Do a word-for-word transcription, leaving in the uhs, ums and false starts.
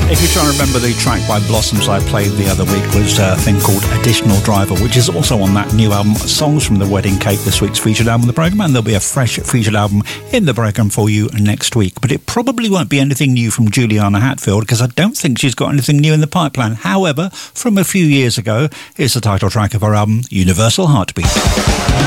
If you're trying to remember the track by Blossoms I played the other week was a thing called Additional Driver, which is also on that new album, Songs from the Wedding Cake, this week's featured album of the programme, and there'll be a fresh featured album in the programme for you next week. But it probably won't be anything new from Juliana Hatfield, because I don't think she's got anything new in the pipeline. However, from a few years ago, here's the title track of her album, Universal Heartbeat.